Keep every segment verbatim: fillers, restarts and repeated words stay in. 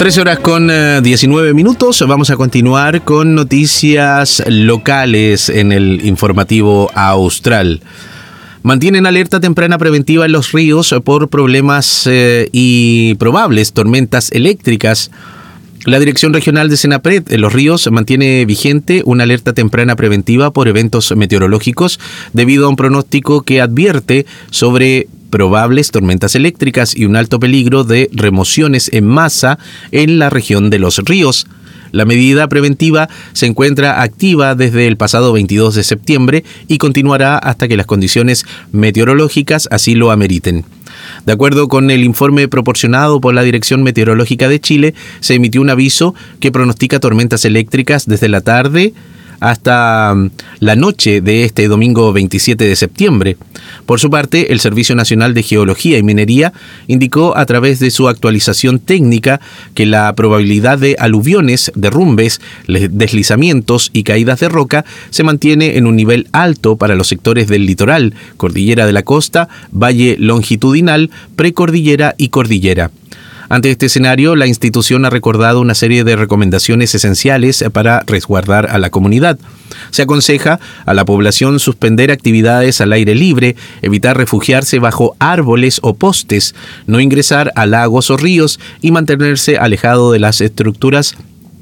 trece horas con eh, diecinueve minutos. Vamos a continuar con noticias locales en el informativo austral. Mantienen alerta temprana preventiva en los ríos por problemas eh, y probables tormentas eléctricas. La Dirección Regional de Senapred en los ríos mantiene vigente una alerta temprana preventiva por eventos meteorológicos debido a un pronóstico que advierte sobre probables tormentas eléctricas y un alto peligro de remociones en masa en la región de los ríos. La medida preventiva se encuentra activa desde el pasado veintidós de septiembre y continuará hasta que las condiciones meteorológicas así lo ameriten. De acuerdo con el informe proporcionado por la Dirección Meteorológica de Chile, se emitió un aviso que pronostica tormentas eléctricas desde la tarde hasta la noche de este domingo veintisiete de septiembre. Por su parte, el Servicio Nacional de Geología y Minería indicó a través de su actualización técnica que la probabilidad de aluviones, derrumbes, deslizamientos y caídas de roca se mantiene en un nivel alto para los sectores del litoral, cordillera de la costa, valle longitudinal, precordillera y cordillera. Ante este escenario, la institución ha recordado una serie de recomendaciones esenciales para resguardar a la comunidad. Se aconseja a la población suspender actividades al aire libre, evitar refugiarse bajo árboles o postes, no ingresar a lagos o ríos y mantenerse alejado de las estructuras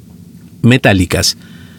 metálicas.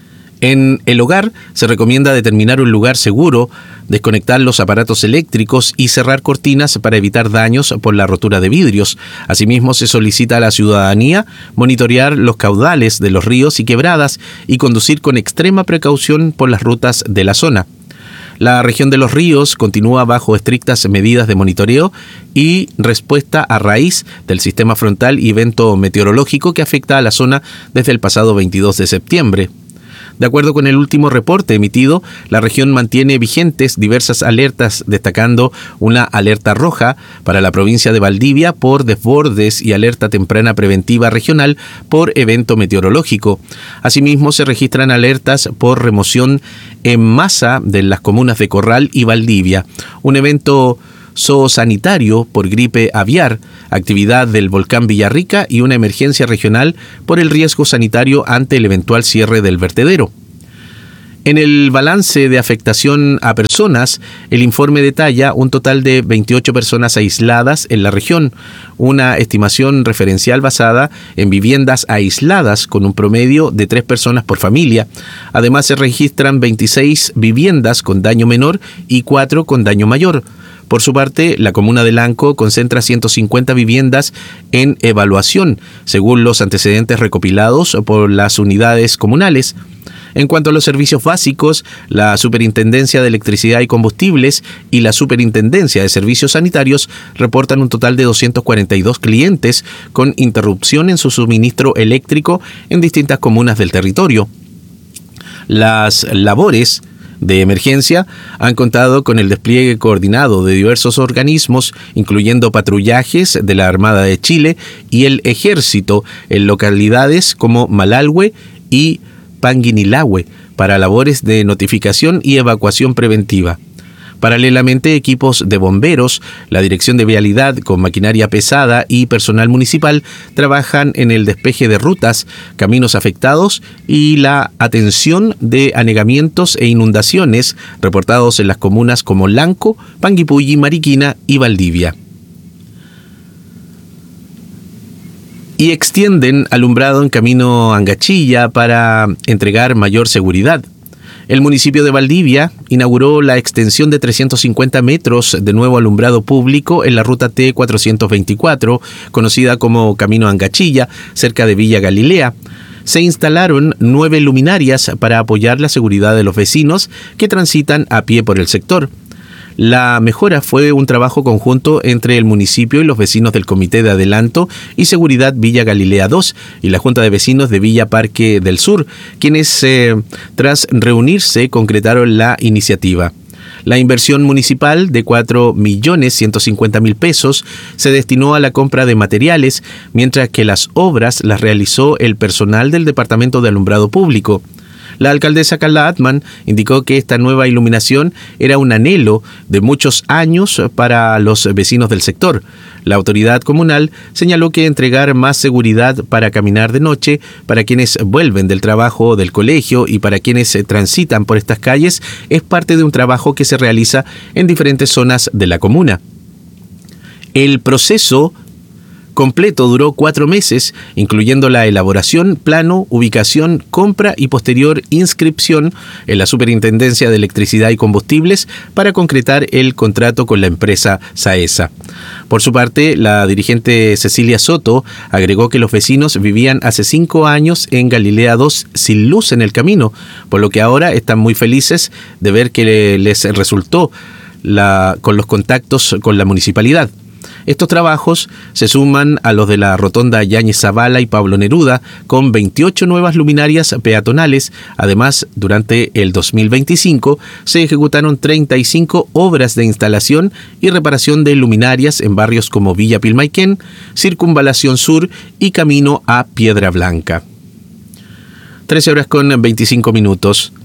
En el hogar se recomienda determinar un lugar seguro, desconectar los aparatos eléctricos y cerrar cortinas para evitar daños por la rotura de vidrios. Asimismo, se solicita a la ciudadanía monitorear los caudales de los ríos y quebradas y conducir con extrema precaución por las rutas de la zona. La región de los ríos continúa bajo estrictas medidas de monitoreo y respuesta a raíz del sistema frontal y evento meteorológico que afecta a la zona desde el pasado veintidós de septiembre. De acuerdo con el último reporte emitido, la región mantiene vigentes diversas alertas, destacando una alerta roja para la provincia de Valdivia por desbordes y alerta temprana preventiva regional por evento meteorológico. Asimismo, se registran alertas por remoción en masa de las comunas de Corral y Valdivia, un evento zoosanitario por gripe aviar, actividad del volcán Villarrica y una emergencia regional por el riesgo sanitario ante el eventual cierre del vertedero. En el balance de afectación a personas, el informe detalla un total de veintiocho personas aisladas en la región, una estimación referencial basada en viviendas aisladas con un promedio de tres personas por familia. Además, se registran veintiséis viviendas con daño menor y cuatro con daño mayor. Por su parte, la comuna de Lanco concentra ciento cincuenta viviendas en evaluación, según los antecedentes recopilados por las unidades comunales. En cuanto a los servicios básicos, la Superintendencia de Electricidad y Combustibles y la Superintendencia de Servicios Sanitarios reportan un total de doscientos cuarenta y dos clientes con interrupción en su suministro eléctrico en distintas comunas del territorio. Las labores de emergencia han contado con el despliegue coordinado de diversos organismos, incluyendo patrullajes de la Armada de Chile y el Ejército en localidades como Malalhue y Panguinilahue para labores de notificación y evacuación preventiva. Paralelamente, equipos de bomberos, la Dirección de Vialidad con maquinaria pesada y personal municipal trabajan en el despeje de rutas, caminos afectados y la atención de anegamientos e inundaciones reportados en las comunas como Lanco, Panguipulli, Mariquina y Valdivia. Y extienden alumbrado en camino Angachilla para entregar mayor seguridad. El municipio de Valdivia inauguró la extensión de trescientos cincuenta metros de nuevo alumbrado público en la ruta T cuatrocientos veinticuatro, conocida como Camino Angachilla, cerca de Villa Galilea. Se instalaron nueve luminarias para apoyar la seguridad de los vecinos que transitan a pie por el sector. La mejora fue un trabajo conjunto entre el municipio y los vecinos del Comité de Adelanto y Seguridad Villa Galilea dos y la Junta de Vecinos de Villa Parque del Sur, quienes, eh, tras reunirse, concretaron la iniciativa. La inversión municipal de cuatro millones ciento cincuenta mil pesos se destinó a la compra de materiales, mientras que las obras las realizó el personal del Departamento de Alumbrado Público. La alcaldesa Carla Atman indicó que esta nueva iluminación era un anhelo de muchos años para los vecinos del sector. La autoridad comunal señaló que entregar más seguridad para caminar de noche para quienes vuelven del trabajo o del colegio y para quienes transitan por estas calles es parte de un trabajo que se realiza en diferentes zonas de la comuna. El proceso completo duró cuatro meses, incluyendo la elaboración, plano, ubicación, compra y posterior inscripción en la Superintendencia de Electricidad y Combustibles para concretar el contrato con la empresa SAESA. Por su parte, la dirigente Cecilia Soto agregó que los vecinos vivían hace cinco años en Galilea dos sin luz en el camino, por lo que ahora están muy felices de ver que les resultó la, con los contactos con la municipalidad. Estos trabajos se suman a los de la rotonda Yáñez Zavala y Pablo Neruda, con veintiocho nuevas luminarias peatonales. Además, durante el dos mil veinticinco se ejecutaron treinta y cinco obras de instalación y reparación de luminarias en barrios como Villa Pilmaiquén, Circunvalación Sur y Camino a Piedra Blanca. trece horas con veinticinco minutos.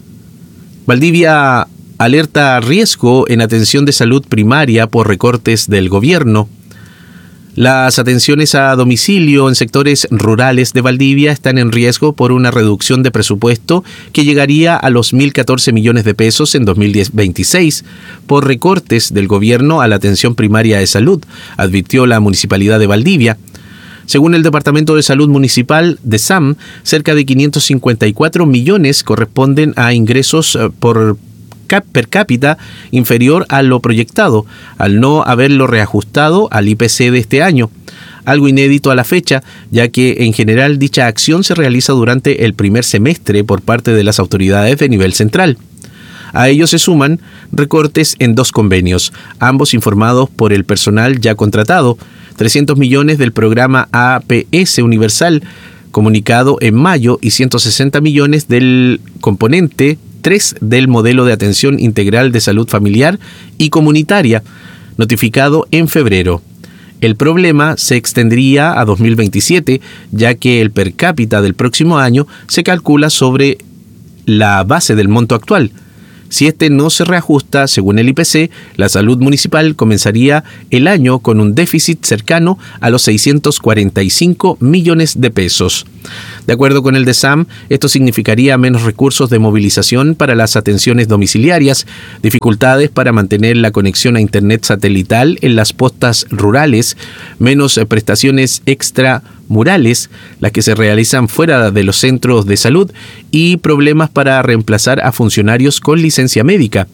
Valdivia alerta a riesgo en atención de salud primaria por recortes del gobierno. Las atenciones a domicilio en sectores rurales de Valdivia están en riesgo por una reducción de presupuesto que llegaría a los mil catorce millones de pesos en dos mil veintiséis por recortes del gobierno a la atención primaria de salud, advirtió la Municipalidad de Valdivia. Según el Departamento de Salud Municipal de S A M, cerca de quinientos cincuenta y cuatro millones corresponden a ingresos por per cápita inferior a lo proyectado, al no haberlo reajustado al I P C de este año. Algo inédito a la fecha, ya que en general dicha acción se realiza durante el primer semestre por parte de las autoridades de nivel central. A ello se suman recortes en dos convenios, ambos informados por el personal ya contratado, trescientos millones del programa A P S Universal, comunicado en mayo, y ciento sesenta millones del componente tres del modelo de atención integral de salud familiar y comunitaria, notificado en febrero. El problema se extendería a dos mil veintisiete, ya que el per cápita del próximo año se calcula sobre la base del monto actual. Si este no se reajusta según el I P C, la salud municipal comenzaría el año con un déficit cercano a los seiscientos cuarenta y cinco millones de pesos. De acuerdo con el D E S A M, esto significaría menos recursos de movilización para las atenciones domiciliarias, dificultades para mantener la conexión a internet satelital en las postas rurales, menos prestaciones extramurales, las que se realizan fuera de los centros de salud, y problemas para reemplazar a funcionarios con licencia médica.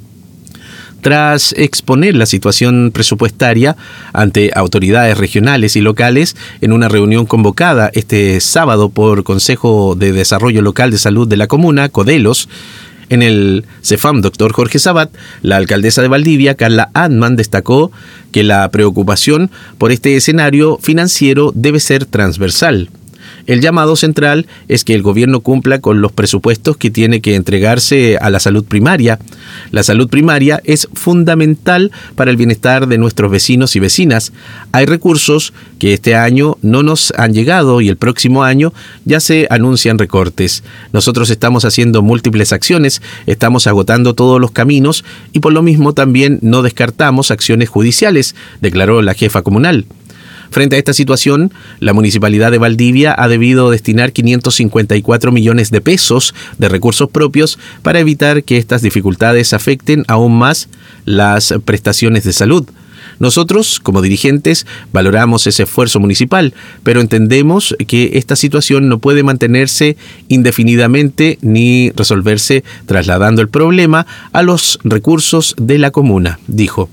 Tras exponer la situación presupuestaria ante autoridades regionales y locales en una reunión convocada este sábado por Consejo de Desarrollo Local de Salud de la Comuna, CODELOS, en el CEFAM doctor Jorge Sabat, la alcaldesa de Valdivia, Carla Atman, destacó que la preocupación por este escenario financiero debe ser transversal. El llamado central es que el gobierno cumpla con los presupuestos que tiene que entregarse a la salud primaria. La salud primaria es fundamental para el bienestar de nuestros vecinos y vecinas. Hay recursos que este año no nos han llegado y el próximo año ya se anuncian recortes. Nosotros estamos haciendo múltiples acciones, estamos agotando todos los caminos y por lo mismo también no descartamos acciones judiciales, declaró la jefa comunal. Frente a esta situación, la Municipalidad de Valdivia ha debido destinar quinientos cincuenta y cuatro millones de pesos de recursos propios para evitar que estas dificultades afecten aún más las prestaciones de salud. Nosotros, como dirigentes, valoramos ese esfuerzo municipal, pero entendemos que esta situación no puede mantenerse indefinidamente ni resolverse trasladando el problema a los recursos de la comuna, dijo.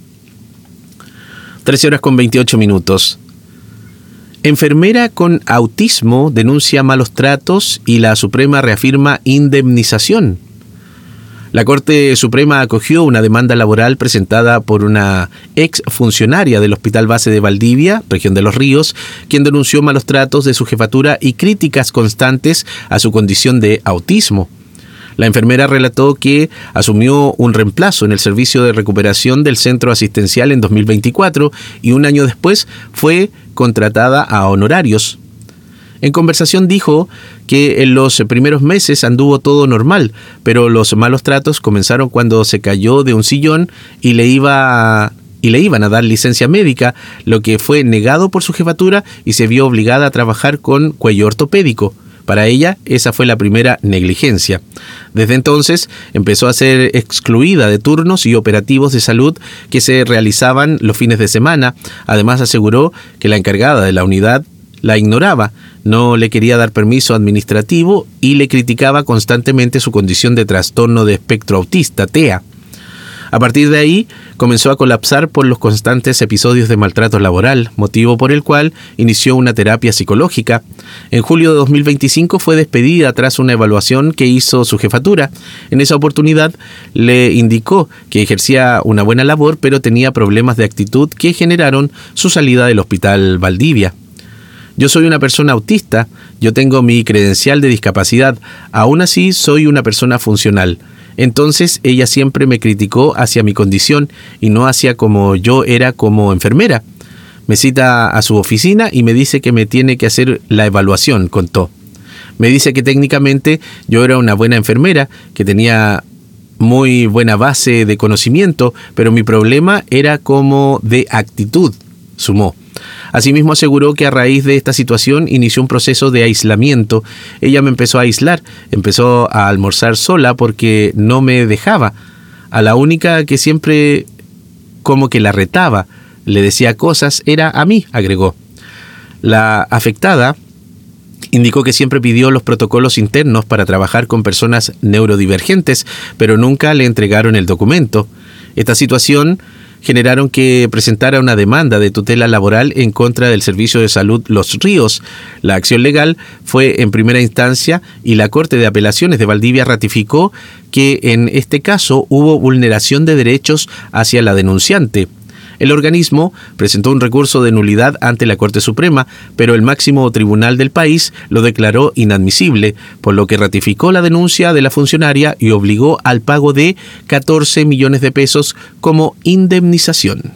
trece horas con veintiocho minutos. Enfermera con autismo denuncia malos tratos y la Suprema reafirma indemnización. La Corte Suprema acogió una demanda laboral presentada por una ex funcionaria del Hospital Base de Valdivia, región de Los Ríos, quien denunció malos tratos de su jefatura y críticas constantes a su condición de autismo. La enfermera relató que asumió un reemplazo en el servicio de recuperación del centro asistencial en dos mil veinticuatro y un año después fue contratada a honorarios. En conversación dijo que en los primeros meses anduvo todo normal, pero los malos tratos comenzaron cuando se cayó de un sillón y le iba a, y le iban a dar licencia médica, lo que fue negado por su jefatura y se vio obligada a trabajar con cuello ortopédico. Para ella, esa fue la primera negligencia. Desde entonces, empezó a ser excluida de turnos y operativos de salud que se realizaban los fines de semana. Además, aseguró que la encargada de la unidad la ignoraba, no le quería dar permiso administrativo y le criticaba constantemente su condición de trastorno de espectro autista, T E A. A partir de ahí, comenzó a colapsar por los constantes episodios de maltrato laboral, motivo por el cual inició una terapia psicológica. En julio de dos mil veinticinco fue despedida tras una evaluación que hizo su jefatura. En esa oportunidad le indicó que ejercía una buena labor, pero tenía problemas de actitud que generaron su salida del Hospital Valdivia. Yo soy una persona autista, yo tengo mi credencial de discapacidad, aún así soy una persona funcional. Entonces ella siempre me criticó hacia mi condición y no hacia como yo era como enfermera. Me cita a su oficina y me dice que me tiene que hacer la evaluación, contó. Me dice que técnicamente yo era una buena enfermera, que tenía muy buena base de conocimiento, pero mi problema era como de actitud, sumó. Asimismo aseguró que a raíz de esta situación inició un proceso de aislamiento. Ella me empezó a aislar, empezó a almorzar sola porque no me dejaba. A la única que siempre como que la retaba, le decía cosas, era a mí, agregó. La afectada indicó que siempre pidió los protocolos internos para trabajar con personas neurodivergentes, pero nunca le entregaron el documento. Esta situación generaron que presentara una demanda de tutela laboral en contra del Servicio de Salud Los Ríos. La acción legal fue en primera instancia y la Corte de Apelaciones de Valdivia ratificó que en este caso hubo vulneración de derechos hacia la denunciante. El organismo presentó un recurso de nulidad ante la Corte Suprema, pero el máximo tribunal del país lo declaró inadmisible, por lo que ratificó la denuncia de la funcionaria y obligó al pago de catorce millones de pesos como indemnización.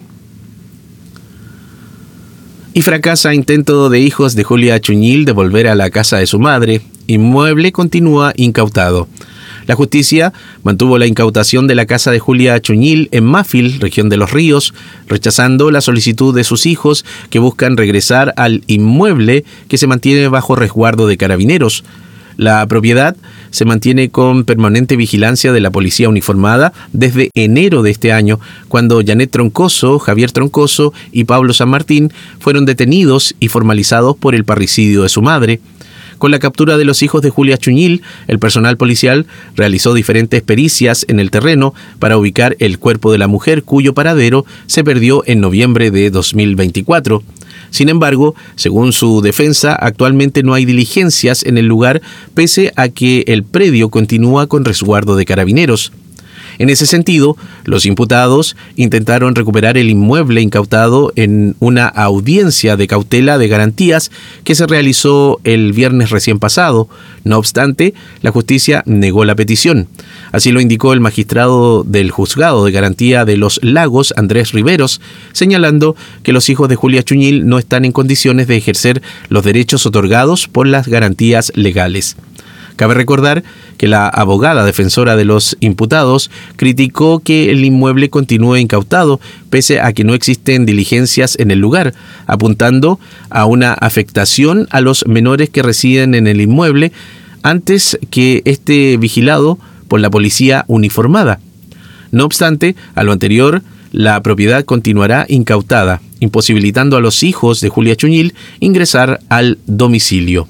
Y fracasa intento de hijos de Julia Achuñil de volver a la casa de su madre. Inmueble continúa incautado. La justicia mantuvo la incautación de la casa de Julia Achuñil en Mafil, región de Los Ríos, rechazando la solicitud de sus hijos que buscan regresar al inmueble que se mantiene bajo resguardo de carabineros. La propiedad se mantiene con permanente vigilancia de la policía uniformada desde enero de este año, cuando Janet Troncoso, Javier Troncoso y Pablo San Martín fueron detenidos y formalizados por el parricidio de su madre. Con la captura de los hijos de Julia Achuñil, el personal policial realizó diferentes pericias en el terreno para ubicar el cuerpo de la mujer cuyo paradero se perdió en noviembre de dos mil veinticuatro. Sin embargo, según su defensa, actualmente no hay diligencias en el lugar, pese a que el predio continúa con resguardo de carabineros. En ese sentido, los imputados intentaron recuperar el inmueble incautado en una audiencia de cautela de garantías que se realizó el viernes recién pasado. No obstante, la justicia negó la petición. Así lo indicó el magistrado del Juzgado de Garantía de Los Lagos, Andrés Riveros, señalando que los hijos de Julia Achuñil no están en condiciones de ejercer los derechos otorgados por las garantías legales. Cabe recordar que la abogada defensora de los imputados criticó que el inmueble continúe incautado, pese a que no existen diligencias en el lugar, apuntando a una afectación a los menores que residen en el inmueble antes que esté vigilado por la policía uniformada. No obstante, a lo anterior, la propiedad continuará incautada, imposibilitando a los hijos de Julia Achuñil ingresar al domicilio.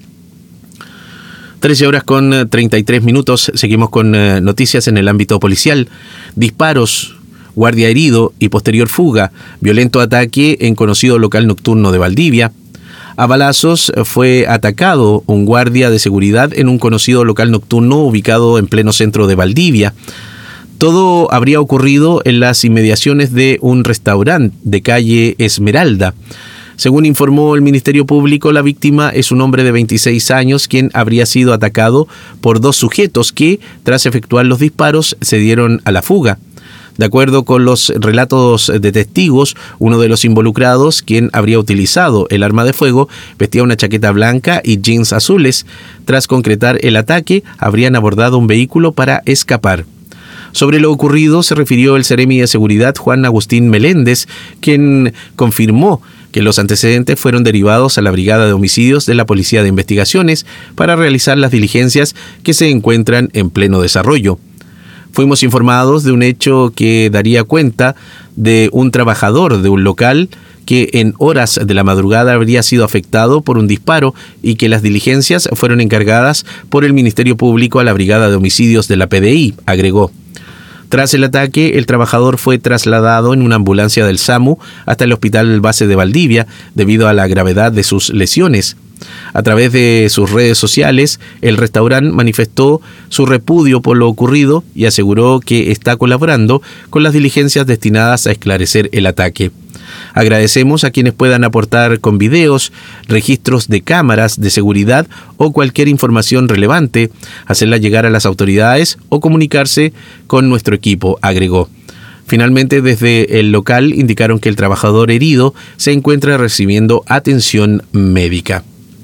trece horas con treinta y tres minutos. Seguimos con eh, noticias en el ámbito policial. Disparos, guardia herido y posterior fuga. Violento ataque en conocido local nocturno de Valdivia. A balazos fue atacado un guardia de seguridad en un conocido local nocturno ubicado en pleno centro de Valdivia. Todo habría ocurrido en las inmediaciones de un restaurante de calle Esmeralda. Según informó el Ministerio Público, la víctima es un hombre de veintiséis años quien habría sido atacado por dos sujetos que, tras efectuar los disparos, se dieron a la fuga. De acuerdo con los relatos de testigos, uno de los involucrados, quien habría utilizado el arma de fuego, vestía una chaqueta blanca y jeans azules. Tras concretar el ataque, habrían abordado un vehículo para escapar. Sobre lo ocurrido se refirió el Seremi de Seguridad Juan Agustín Meléndez, quien confirmó que los antecedentes fueron derivados a la Brigada de Homicidios de la Policía de Investigaciones para realizar las diligencias que se encuentran en pleno desarrollo. Fuimos informados de un hecho que daría cuenta de un trabajador de un local que en horas de la madrugada habría sido afectado por un disparo y que las diligencias fueron encargadas por el Ministerio Público a la Brigada de Homicidios de la P D I, agregó. Tras el ataque, el trabajador fue trasladado en una ambulancia del SAMU hasta el Hospital Base de Valdivia debido a la gravedad de sus lesiones. A través de sus redes sociales, el restaurante manifestó su repudio por lo ocurrido y aseguró que está colaborando con las diligencias destinadas a esclarecer el ataque. Agradecemos a quienes puedan aportar con videos, registros de cámaras de seguridad o cualquier información relevante, hacerla llegar a las autoridades o comunicarse con nuestro equipo, agregó. Finalmente, desde el local indicaron que el trabajador herido se encuentra recibiendo atención médica.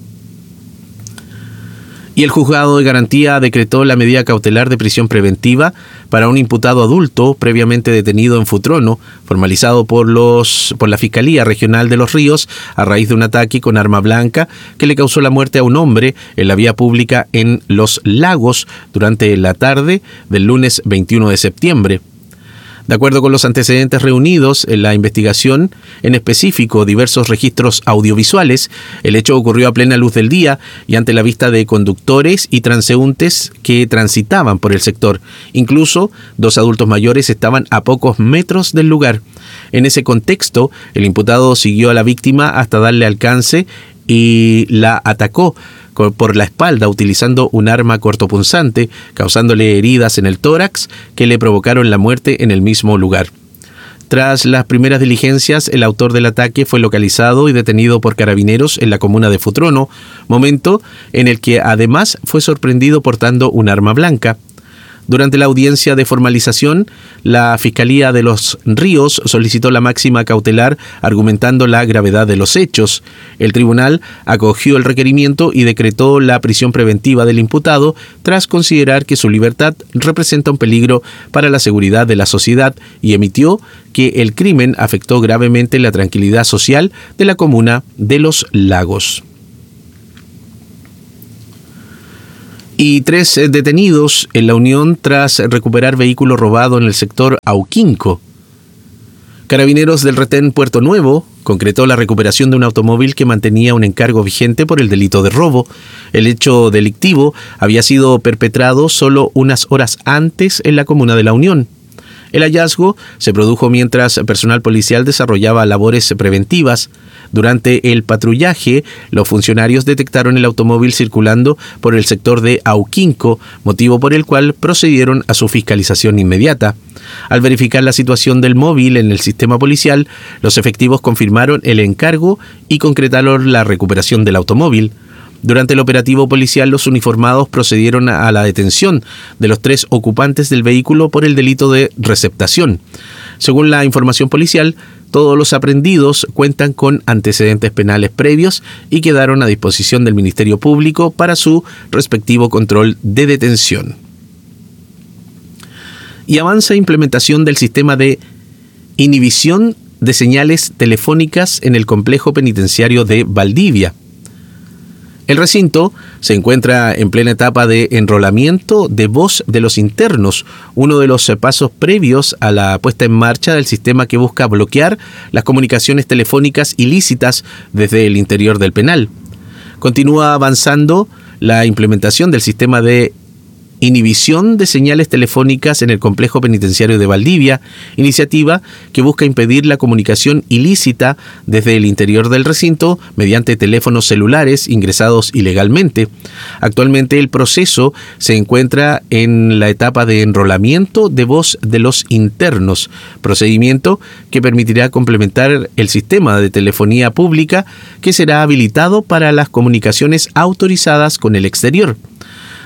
Y el juzgado de garantía decretó la medida cautelar de prisión preventiva para un imputado adulto previamente detenido en Futrono, formalizado por los por la Fiscalía Regional de Los Ríos a raíz de un ataque con arma blanca que le causó la muerte a un hombre en la vía pública en Los Lagos durante la tarde del lunes veintiuno de septiembre. De acuerdo con los antecedentes reunidos en la investigación, en específico diversos registros audiovisuales, el hecho ocurrió a plena luz del día y ante la vista de conductores y transeúntes que transitaban por el sector. Incluso dos adultos mayores estaban a pocos metros del lugar. En ese contexto, el imputado siguió a la víctima hasta darle alcance y la atacó por la espalda utilizando un arma cortopunzante, causándole heridas en el tórax que le provocaron la muerte en el mismo lugar. Tras las primeras diligencias, el autor del ataque fue localizado y detenido por carabineros en la comuna de Futrono, momento en el que además fue sorprendido portando un arma blanca. Durante la audiencia de formalización, la Fiscalía de Los Ríos solicitó la máxima cautelar argumentando la gravedad de los hechos. El tribunal acogió el requerimiento y decretó la prisión preventiva del imputado tras considerar que su libertad representa un peligro para la seguridad de la sociedad y emitió que el crimen afectó gravemente la tranquilidad social de la comuna de Los Lagos. Y tres detenidos en La Unión tras recuperar vehículo robado en el sector Auquinco. Carabineros del retén Puerto Nuevo concretó la recuperación de un automóvil que mantenía un encargo vigente por el delito de robo. El hecho delictivo había sido perpetrado solo unas horas antes en la comuna de La Unión. El hallazgo se produjo mientras personal policial desarrollaba labores preventivas. Durante el patrullaje, los funcionarios detectaron el automóvil circulando por el sector de Auquinco, motivo por el cual procedieron a su fiscalización inmediata. Al verificar la situación del móvil en el sistema policial, los efectivos confirmaron el encargo y concretaron la recuperación del automóvil. Durante el operativo policial, los uniformados procedieron a la detención de los tres ocupantes del vehículo por el delito de receptación. Según la información policial, todos los aprehendidos cuentan con antecedentes penales previos y quedaron a disposición del Ministerio Público para su respectivo control de detención. Y avanza implementación del sistema de inhibición de señales telefónicas en el complejo penitenciario de Valdivia. El recinto se encuentra en plena etapa de enrolamiento de voz de los internos, uno de los pasos previos a la puesta en marcha del sistema que busca bloquear las comunicaciones telefónicas ilícitas desde el interior del penal. Continúa avanzando la implementación del sistema de inhibición de señales telefónicas en el complejo penitenciario de Valdivia, iniciativa que busca impedir la comunicación ilícita desde el interior del recinto mediante teléfonos celulares ingresados ilegalmente. Actualmente el proceso se encuentra en la etapa de enrolamiento de voz de los internos, procedimiento que permitirá complementar el sistema de telefonía pública que será habilitado para las comunicaciones autorizadas con el exterior.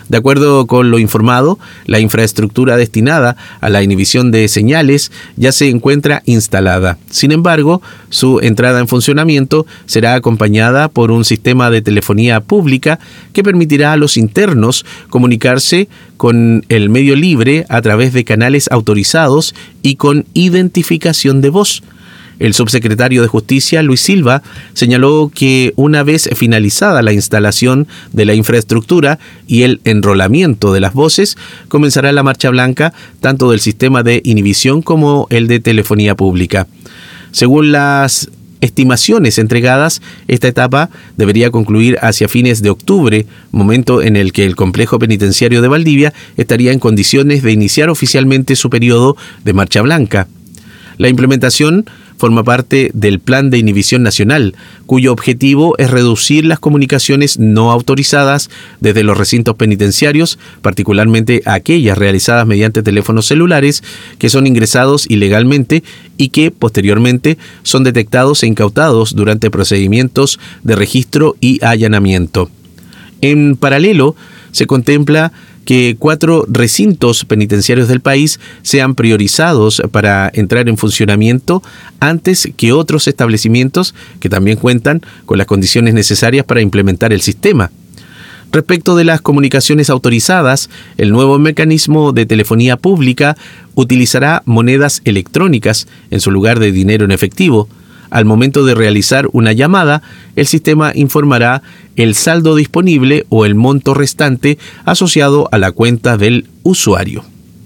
De acuerdo con lo informado, la infraestructura destinada a la inhibición de señales ya se encuentra instalada. Sin embargo, su entrada en funcionamiento será acompañada por un sistema de telefonía pública que permitirá a los internos comunicarse con el medio libre a través de canales autorizados y con identificación de voz. El subsecretario de Justicia, Luis Silva, señaló que una vez finalizada la instalación de la infraestructura y el enrolamiento de las voces, comenzará la marcha blanca tanto del sistema de inhibición como el de telefonía pública. Según las estimaciones entregadas, esta etapa debería concluir hacia fines de octubre, momento en el que el complejo penitenciario de Valdivia estaría en condiciones de iniciar oficialmente su periodo de marcha blanca. La implementación forma parte del Plan de Inhibición Nacional, cuyo objetivo es reducir las comunicaciones no autorizadas desde los recintos penitenciarios, particularmente aquellas realizadas mediante teléfonos celulares que son ingresados ilegalmente y que posteriormente son detectados e incautados durante procedimientos de registro y allanamiento. En paralelo, se contempla que cuatro recintos penitenciarios del país sean priorizados para entrar en funcionamiento antes que otros establecimientos que también cuentan con las condiciones necesarias para implementar el sistema. Respecto de las comunicaciones autorizadas, el nuevo mecanismo de telefonía pública utilizará monedas electrónicas en su lugar de dinero en efectivo. Al momento de realizar una llamada, el sistema informará el saldo disponible o el monto restante asociado a la cuenta del usuario.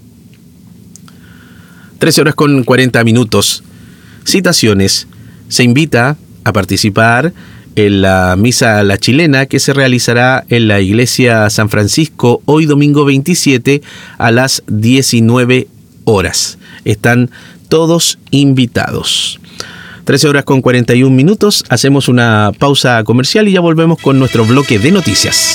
trece horas con cuarenta minutos. Citaciones. Se invita a participar en la misa a la chilena que se realizará en la iglesia San Francisco hoy domingo veintisiete a las diecinueve horas. Están todos invitados. trece horas con cuarenta y un minutos, hacemos una pausa comercial y ya volvemos con nuestro bloque de noticias.